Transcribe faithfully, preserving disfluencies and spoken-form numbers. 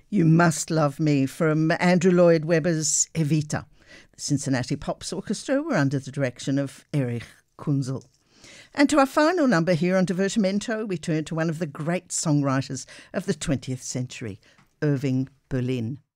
You Must Love Me from Andrew Lloyd Webber's Evita. The Cincinnati Pops Orchestra were under the direction of Erich Kunzel. And to our final number here on Divertimento, we turn to one of the great songwriters of the twentieth century, Irving Berlin.